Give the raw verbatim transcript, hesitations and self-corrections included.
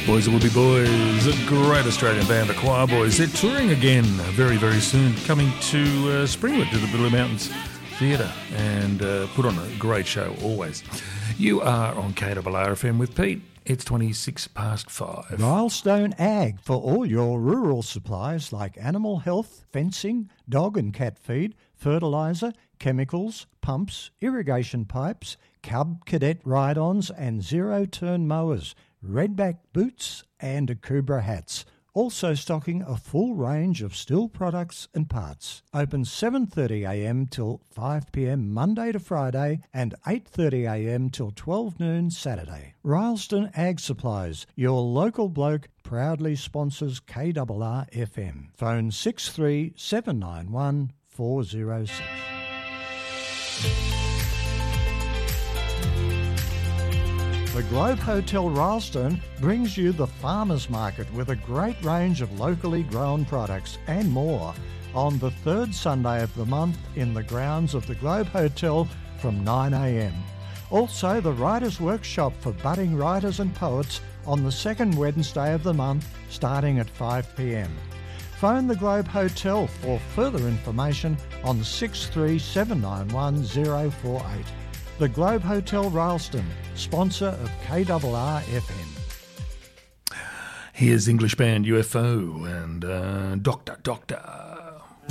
Boys Will Be Boys, a great Australian band, the Choir Boys. They're touring again very, very soon, coming to uh, Springwood to the Blue Mountains Theatre and uh, put on a great show always. You are on K R R F M with Pete. It's twenty-six past five. Milestone Ag for all your rural supplies like animal health, fencing, dog and cat feed, fertiliser, chemicals, pumps, irrigation pipes, Cub Cadet ride-ons and zero-turn mowers, redback boots and Akubra hats. Also stocking a full range of steel products and parts. Open seven thirty a m till five p m Monday to Friday and eight thirty a m till twelve noon Saturday. Rylstone Ag Supplies, your local bloke, proudly sponsors K R R F M. Phone six three seven nine one four zero six. The Globe Hotel Rylstone brings you the Farmers Market with a great range of locally grown products and more on the third Sunday of the month in the grounds of the Globe Hotel from nine a m. Also the Writers' Workshop for budding writers and poets on the second Wednesday of the month starting at five p m. Phone the Globe Hotel for further information on six three seven nine one zero four eight. The Globe Hotel Rylstone, sponsor of K R R F M. Here's English band U F O and uh, Doctor Doctor.